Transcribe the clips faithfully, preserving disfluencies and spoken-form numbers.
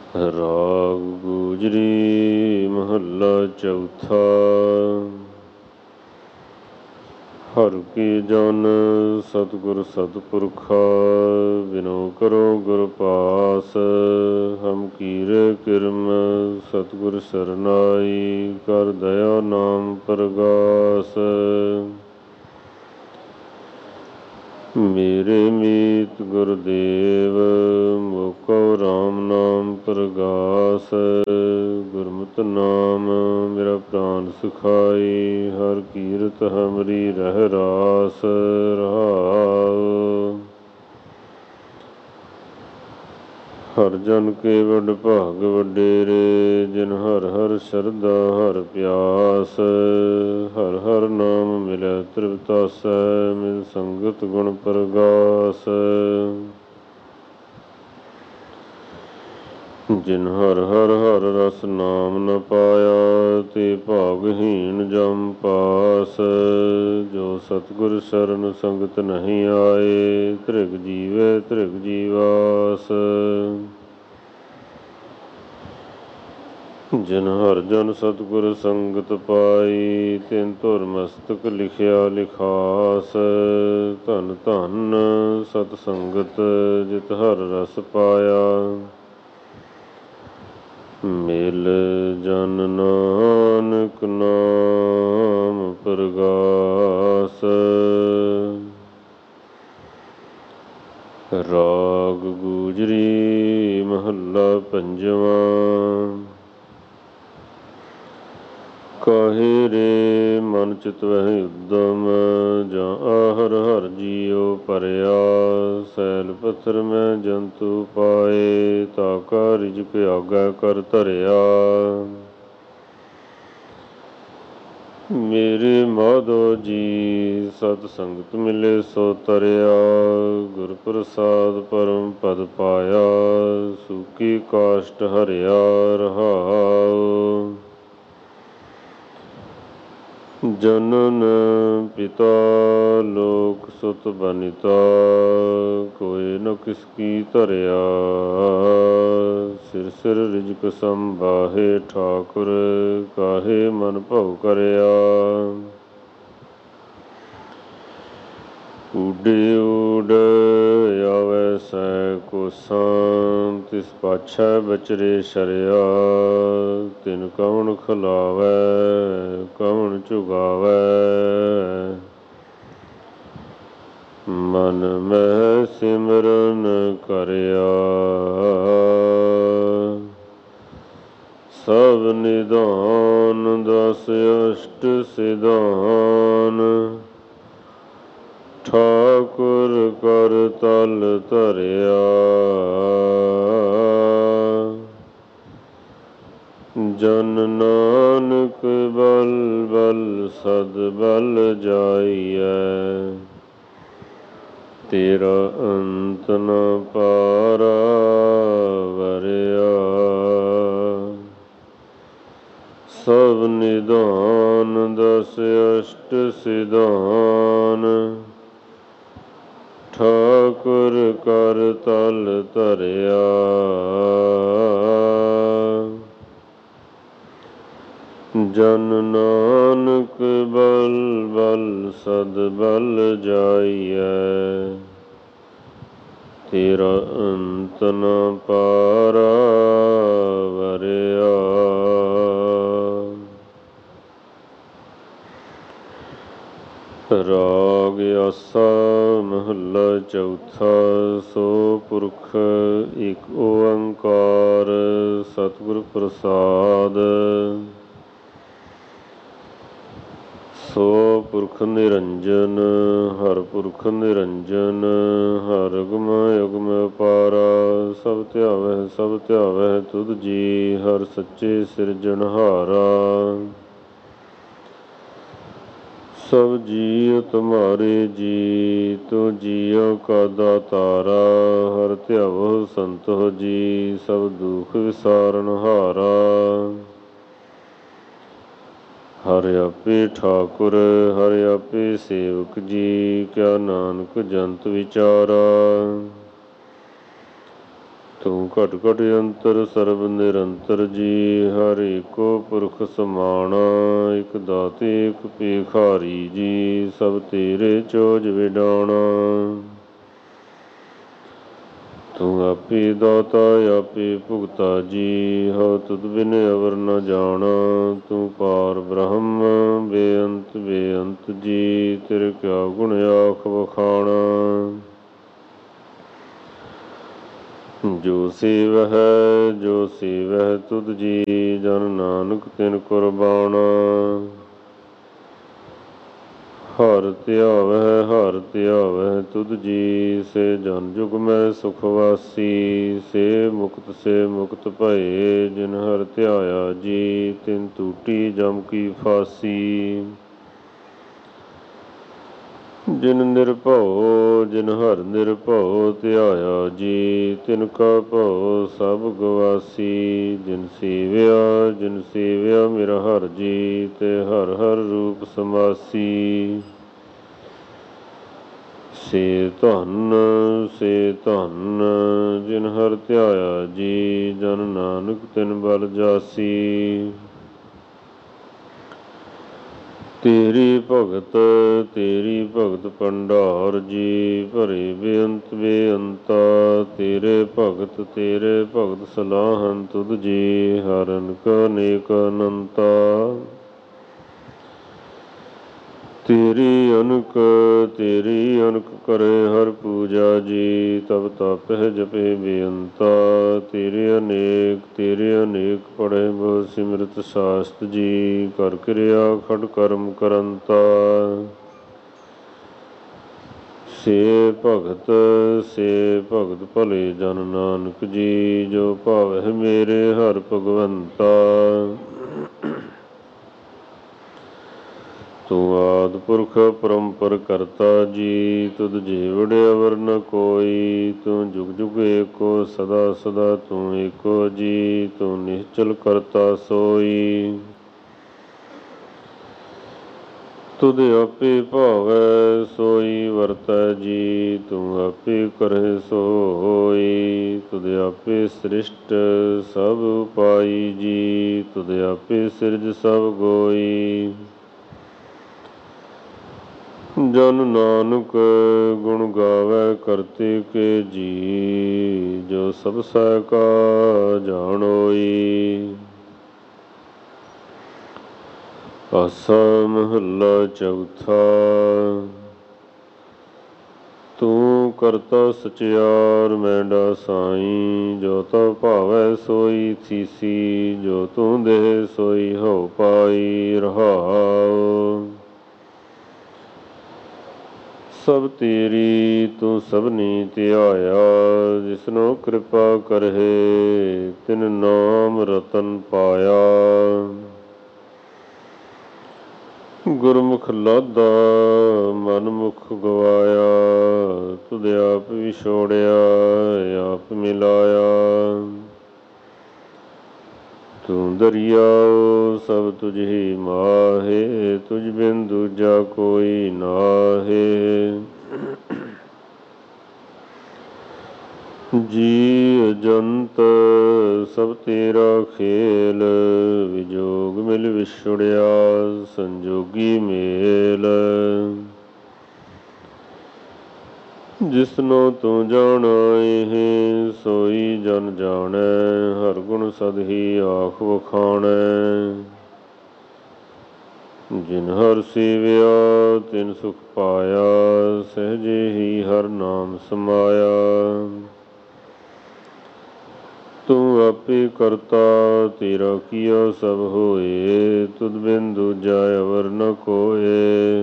ਰਾਗ ਗੁਜਰੀ ਮਹੱਲਾ ਚੌਥਾ। ਹਰਿ ਕੀ ਜਨ ਸਤਿਗੁਰ ਸਤਿਪੁਰਖਾ, ਬਿਨੋ ਕਰੋ ਗੁਰ ਪਾਸ। ਹਮ ਕੀਰੇ ਕਿਰਮ ਸਤਿਗੁਰ ਸਰਨਾਈ, ਕਰ ਦਇਆ ਨਾਮ ਪ੍ਰਗਾਸ। ਮੇਰੇ ਮੀਤ ਗੁਰਦੇਵ, ਮੋਕੋ ਰਾਮ ਨਾਮ ਪ੍ਰਗਾਸ। ਗੁਰਮਤਿ ਨਾਮ ਮੇਰਾ ਪ੍ਰਾਨ ਸੁਖਾਈ, ਹਰ ਕੀਰਤ ਹਮਰੀ ਰਹਿ ਰਾਸ। ਰਹਾਉ ਹਰ ਜਨ ਕੇ ਵਡ ਭਾਗ ਵਡੇਰੇ, ਜਿਨ ਹਰਿ ਹਰਿ ਸ਼ਰਧਾ ਹਰਿ ਪਿਆਸ। ਹਰਿ ਹਰਿ ਨਾਮ ਮਿਲੈ ਤ੍ਰਿਪਤਾਸੈ, ਮਿਲ ਸੰਗਤ ਗੁਣ ਪ੍ਰਗਾਸ। ਜਿਨ ਹਰਿ ਹਰਿ ਹਰਿ ਰਸ ਨਾਮ ਨ ਪਾਇਆ, ਤੇ ਭਾਗਹੀਣ ਜਮ ਪਾਸ। ਜੋ ਸਤਿਗੁਰ ਸਰਨ ਸੰਗਤ ਨਹੀਂ ਆਏ, ਧ੍ਰਿਗ ਜੀਵੈ ਧ੍ਰਿਗ ਜੀਵਾਸ। ਜਿਨ ਹਰਿ ਜਨ ਸਤਿਗੁਰ ਸੰਗਤ ਪਾਈ, ਤਿਨ ਧੁਰ ਮਸਤਕ ਲਿਖਿਆ ਲਿਖਾਸ। ਧਨ ਧਨ ਸਤ ਸੰਗਤ ਜਿਤ ਹਰਿ ਰਸ ਪਾਇਆ, ਮਿਲ ਜਨ ਨਾਨਕ ਨਾਮ ਪ੍ਰਗਾਸ। ਰਾਗ ਗੁਜਰੀ ਮਹੱਲਾ ਪੰਜਵਾਂ। ਕਾਹੇ ਰੇ ਮਨ ਚਿਤ ਵਹਿ ਉਦਮ, ਜਾਂ ਆਹਰ ਹਰਿ ਜੀਉ ਭਰਿਆ। ਸੈਲ ਪੱਥਰ ਮੈਂ ਜੰਤੂ ਪਾਏ, ਤਾ ਕਾ ਰਿਜਕ ਆਗੈ ਕਰ ਧਰਿਆ। ਮੇਰੇ ਮਾਧੋ ਜੀ ਸਤ ਸੰਗਤ ਮਿਲੇ ਸੋ ਤਰਿਆ। ਗੁਰ ਪ੍ਰਸਾਦ ਪਰਮ ਪਦ ਪਾਇਆ, ਸੂਕੀ ਕਾਸ਼ਟ ਹਰਿਆ। ਰਹਾਉ ਜਨਨ ਪਿਤਾ ਲੋਕ ਸੁਤ ਬਨਿਤਾ, ਕੋਇ ਨ ਕਿਸ ਕੀ ਧਰਿਆ। ਸਿਰ ਸਿਰ ਰਿਜਕ ਸੰਬਾਹੇ ਠਾਕੁਰ, ਕਾਹੇ ਮਨ ਭਉ ਕਰਿਆ। ਊਡੇ ਊਡ ਆਵੈ ਸੈ ਕੋਸਾਂ, ਤਿਸ ਪਾਛੈ ਬਚਰੇ ਸ਼ਰਿਆ। ਤਿਨ ਕਵਣ ਖਿਲਾਵੈ ਕਵਣ ਚੁਗਾਵੈ, ਮਨ ਮਹਿ ਸਿਮਰਨ ਕਰਿਆ। ਸਭ ਨਿਧਾਨ ਦਸ ਅਸ਼ਟ ਸਿਧਾਨ, ਠਾਕੁਰ ਕਰ ਤਲ ਧਰਿਆ। ਜਨ ਨਾਨਕ ਬਲ ਬਲ ਸਦ ਬਲ ਜਾਈਐ, ਤੇਰਾ ਅੰਤ ਨ ਪਾਰਾ ਵਰਿਆ। ਸਭ ਨਿਧਾਨ ਦਸ ਅਸ਼ਟ ਸਿਧਾਨ, ਠਾਕੁਰ ਕਰ ਤਲ ਧਰਿਆ। ਜਨ ਨਾਨਕ ਬਲ ਬਲ ਸਦ ਬਲ ਜਾਈਐ, ਤੇਰਾ ਅੰਤ ਨ ਪਾਰਾ ਵਰਿਆ। ਰਾਗ ਆਸਾ ਮਹੱਲਾ ਚੌਥਾ। ਸੋ ਪੁਰਖ ਏਕ ਓੰਕਾਰ, ਸਤਿਗੁਰ ਪ੍ਰਸਾਦ। ਸੋ ਪੁਰਖ ਨਿਰੰਜਨ ਹਰਿ ਪੁਰਖ ਨਿਰੰਜਨ, ਹਰਿ ਅਗਮ ਅਗਮ ਅਪਾਰਾ। ਸਭ ਧਿਆਵਹਿ ਸਭ ਧਿਆਵਹਿ ਤੁਧ ਜੀ, ਹਰਿ ਸੱਚੇ ਸਿਰਜਣਹਾਰਾ। ਸਭ ਜੀਅ ਤੁਮਹਾਰੇ ਜੀ, ਤੂੰ ਜੀਉ ਕਾ ਦਾਤਾਰਾ। ਹਰਿ ਧਿਆਵਹੁ ਸੰਤੋਖ ਜੀ, ਸਭ ਦੁਖ ਵਿਸਾਰਨਹਾਰਾ। ਹਰਿ ਆਪੇ ਠਾਕੁਰ ਹਰਿ ਆਪੇ ਸੇਵਕ ਜੀ, ਕਿਆ ਨਾਨਕ ਜੰਤ ਵਿਚਾਰਾ। ਤੂੰ ਘਟ ਘਟ ਅੰਤਰ ਸਰਬ ਨਿਰੰਤਰ ਜੀ। ਹਰ ਏਕੋ ਪੁਰਖ ਸਮਾਣਾ, ਇਕ ਦਾਤੇ ਇਕ ਭਿਖਾਰੀ ਜੀ। ਸਭ ਤੇਰੇ ਚੋਜ ਵਿਡਾਣਾ। ਤੂੰ ਆਪੇ ਦਾਤਾ ਆਪੇ ਭੁਗਤਾ ਜੀ। ਹਉ ਤੁਧ ਬਿਨ ਅਵਰ ਨ ਜਾਣਾ। ਤੂੰ ਪਾਰ ਬ੍ਰਹਮ ਬੇਅੰਤ ਬੇਅੰਤ ਜੀ। ਤੇਰੇ ਕਿਆ ਗੁਣ ਆਖ ਵਖਾਣਾ। ਜੋ ਸੇਵਹਿ ਜੋ ਸੇਵਹਿ ਤੁਧ ਜੀ। ਜਨ ਨਾਨਕ ਤਿਨ ਕੁਰਬਾਨਾ। ਹਰਿ ਧਿਆਵਹਿ ਹਰਿ ਧਿਆਵਹਿ ਤੁਧ ਜੀ। ਸੇ ਜਨ ਜੁਗ ਮੈਂ ਸੁਖ ਵਾਸੀ। ਸੇ ਮੁਕਤ ਸੇ ਮੁਕਤ ਭਏ। ਜਿਨ ਹਰਿ ਧਿਆਇਆ ਜੀ। ਤਿਨ ਟੂਟੀ ਜਮ ਕੀ ਫਾਸੀ। ਜਿਨ ਨਿਰਭਉ ਜਿਨ ਹਰਿ ਨਿਰਭਉ ਧਿਆਇਆ ਜੀ। ਤਿਨ ਕਾ ਭਉ ਸਭ ਗਵਾਸੀ। ਜਿਨ ਸੇਵਿਆ ਜਿਨ ਸੇਵਿਆ ਮੇਰਾ ਹਰਿ ਜੀ। ਤੇ ਹਰਿ ਹਰਿ ਰੂਪ ਸਮਾਸੀ। ਸੇ ਧਨ ਸੇ ਧਨ ਜਿਨ ਹਰਿ ਧਿਆਇਆ ਜੀ। ਜਨ ਨਾਨਕ ਤਿਨ ਬਲ ਜਾਸੀ। ਤੇਰੀ ਭਗਤ ਤੇਰੀ ਭਗਤ ਭੰਡਾਰ ਜੀ। ਭਰੇ ਬੇਅੰਤ ਬੇਅੰਤਾ। ਤੇਰੇ ਭਗਤ ਤੇਰੇ ਭਗਤ ਸਲਾਹਨ ਤੁਧ ਜੀ। ਹਰਿ ਅਨੇਕ ਅਨੇਕ ਅਨੰਤਾ। ਤੇਰੀ ਅਨਕ ਤੇਰੀ ਅਨਕ ਕਰੇ ਹਰਿ ਪੂਜਾ ਜੀ। ਤਬ ਤਪਹਿ ਜਪੇ ਬੇਅੰਤਾ। ਤੇਰੇ ਅਨੇਕ ਤੇਰੇ ਅਨੇਕ ਪੜ੍ਹੇ ਬਹੁ ਸਿਮਰਤ ਸਾਸਤ ਜੀ। ਕਰ ਕਿਰਿਆ ਖੜ ਕਰਮ ਕਰੰਤਾ। ਸੇ ਭਗਤ ਸੇ ਭਗਤ ਭਲੇ ਜਨ ਨਾਨਕ ਜੀ। ਜੋ ਭਾਵਹਿ ਮੇਰੇ ਹਰਿ ਭਗਵੰਤਾ। ਤੂੰ ਆਦਿ ਪੁਰਖ ਪਰੰਪਰ ਕਰਤਾ ਜੀ। ਤੁਧ ਜੀਵੜ ਅਵਰ ਨ ਕੋਈ। ਤੂੰ ਜੁਗ ਜੁਗ ਏਕੋ ਸਦਾ ਸਦਾ ਤੂੰ ਏਕੋ ਜੀ। ਤੂੰ ਨਿਸ਼ਚਲ ਕਰਤਾ ਸੋਈ। ਤੁਧ ਆਪੇ ਭਾਵੈ ਸੋਈ ਵਰਤੈ ਜੀ। ਤੂੰ ਆਪੇ ਕਰਹਿ ਸੋ ਹੋਈ। ਤੁਧ ਆਪੇ ਸ੍ਰਿਸ਼ਟ ਸਭ ਉਪਾਈ ਜੀ। ਤੁਧ ਆਪੇ ਸਿਰਜ ਸਭ ਗੋਈ। ਜਨ ਨਾਨਕ ਗੁਣ ਗਾਵੈ ਕਰਤੇ ਕੇ ਜੀ। ਜੋ ਸਭ ਸਹਿ ਕਾ ਜਾਣੋਈ। ਆਸਾ ਮਹੱਲਾ ਚੌਥਾ। ਤੂੰ ਕਰਤਾ ਸਚਿਆਰ ਮੈਂਡਾ ਸਾਈ। ਜੋ ਤਉ ਭਾਵੈ ਸੋਈ ਥੀਸੀ। ਜੋ ਤੂੰ ਦੇਹ ਸੋਈ ਹਉ ਪਾਈ ਰਹਾਉ। ਸਭ ਤੇਰੀ ਤੂੰ ਸਭਨੀ ਧਿਆਇਆ। ਜਿਸਨੋ ਕਿਰਪਾ ਕਰਹਿ ਤਿਨ ਨਾਮ ਰਤਨ ਪਾਇਆ। ਗੁਰਮੁਖ ਲਾਧਾ ਮਨ ਮੁਖ ਗਵਾਇਆ। ਤੁਧ ਆਪ ਵਿਛੋੜਿਆ ਆਪ ਮਿਲਾਇਆ। ਤੂੰ ਦਰਿਆਉ ਸਭ ਤੁਝੀ ਮਾਹੇ। ਤੁਝ ਬਿਨ ਦੂਜਾ ਕੋਈ ਨਾਹੇ। ਜੀ ਅਜੰਤ ਸਭ ਤੇਰਾ ਖੇਲ। ਵਿਜੋਗ ਮਿਲ ਵਿਛੁੜਿਆ ਸੰਜੋਗੀ ਮੇਲ। ਜਿਸਨੋ ਤੂੰ ਜਾਣਾਇ ਸੋਈ ਜਨ ਜਾਣੈ। ਹਰਿ ਗੁਣ ਸਦ ਹੀ ਆਖ ਵਖਾਣੈ। ਜਿਨ ਹਰਿ ਸੇਵਿਆ ਤਿਨ ਸੁਖ ਪਾਇਆ। ਸਹਿਜੇ ਹੀ ਹਰਿ ਨਾਮ ਸਮਾਇਆ। ਤੂੰ ਆਪੇ ਕਰਤਾ ਤੇਰਾ ਕੀਆ ਸਭ ਹੋਏ। ਤੁਧ ਬਿਨ ਦੂਜਾ ਅਵਰ ਨ ਕੋਇ।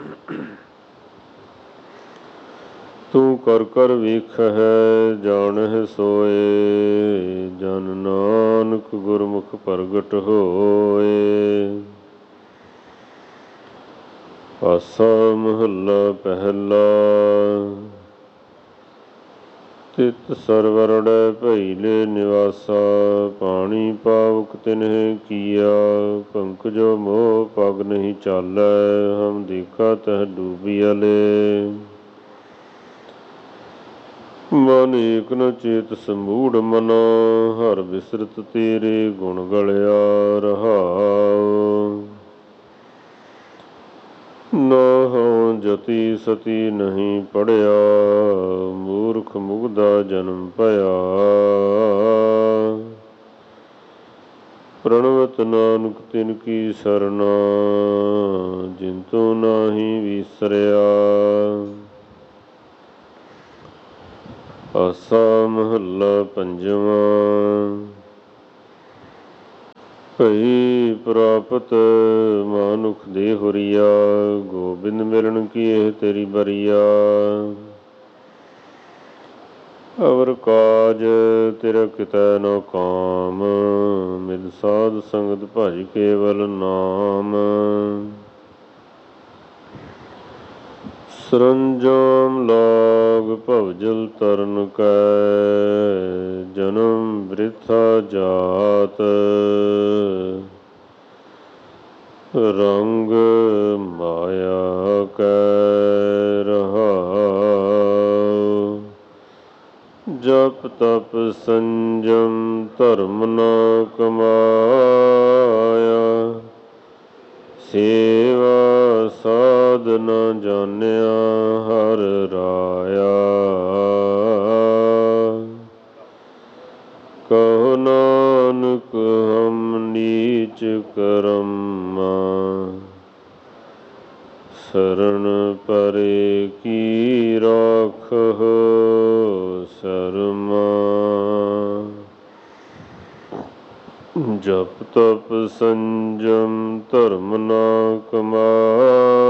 ਤੂੰ ਕਰ ਕਰ ਵੇਖਹਿ ਜਾਣਹਿ ਸੋਇ। ਜਨ ਨਾਨਕ ਗੁਰਮੁਖ ਪ੍ਰਗਟ ਹੋਇ। ਆਸਾ ਮਹੱਲਾ ਪਹਿਲਾ। ਤਿਤ ਸਰਵਰੜੈ ਭਇਲੇ ਨਿਵਾਸਾ। ਪਾਣੀ ਪਾਵਕ ਤਿਨਹਿ ਕੀਆ। ਪੰਕਜੋ ਮੋਹ ਪਗ ਨਹੀਂ ਚਾਲੈ। ਹਮ ਦੇਖਾ ਤਹ ਡੂਬੀਅਲੇ। ਮਨ ਏਕ ਨ ਚੇਤਸ ਮੂੜ ਮਨਾ, ਹਰ ਬਿਸਰਤ ਤੇਰੇ ਗੁਣ ਗਲਿਆ ਰਹਾਉ। ਨਾਹੰ ਜਤੀ ਸਤੀ ਨਹੀਂ ਪੜਿਆ, ਮੂਰਖ ਮੁਗਦਾ ਜਨਮ ਭਇਆ। ਪ੍ਰਣਵਤ ਨਾਨਕ ਤਿਨ ਕੀ ਸਰਨਾ, ਜਿਨ ਤੂੰ ਨਾਹੀ ਵੀਸਰਿਆ। ਆਸਾ ਮਹੱਲਾ ਪੰਜਵਾਂ। ਭਈ ਪ੍ਰਾਪਤ ਮਾਨੁਖ ਦੇ ਹੁਰੀਆ, ਗੋਬਿੰਦ ਮਿਲਣ ਕੀ ਇਹ ਤੇਰੀ ਬਰੀਆ। ਅਵਰ ਕਾਜ ਤੇਰਾ ਕਿਤੈ ਨ ਕਾਮ, ਮਿਲ ਸਾਧ ਸੰਗਤ ਭਜ ਕੇਵਲ ਨਾਮ। ਸਰੰਜਾਮ ਲਾਗ ਭਵਜਲ ਤਰਨ ਕੈ, ਜਨਮ ਬ੍ਰਿਥਾ ਜਾਤ। ਰੰਗ ਮਾਇਆ ਕੈ ਰਹਾਉ, ਜਪ ਤਪ ਸੰਜਮ ਧਰਮ ਨ ਕਮਾਇਆ। ਸੇਵਾ ਸਾਧ ਨ ਜਾਣਿਆ ਹਰਿ ਰਾਇਆ। ਕਹੋ ਨਾਨਕ ਹਮ ਨੀਚ ਕਰਮਾ, ਸਰਣ ਪਰੇ ਕੀ ਰਾਖਹੁ ਸਰਮਾ। ਜਪ ਤਪ ਸੰਜਮ ਧਰਮ ਨ ਕਮਾਇਆ,